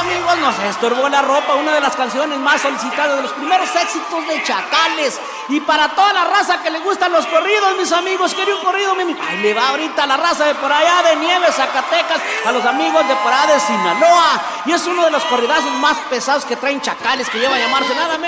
amigos, nos estorbó la ropa, una de las canciones más solicitadas, de los primeros éxitos de Chacales. Y para toda la raza que le gustan los corridos, mis amigos, quería un corrido, ahí le va ahorita la raza de por allá de Nieves, Zacatecas, a los amigos de por allá de Sinaloa. Y es uno de los corridazos más pesados que traen Chacales, que lleva a llamarse nada menos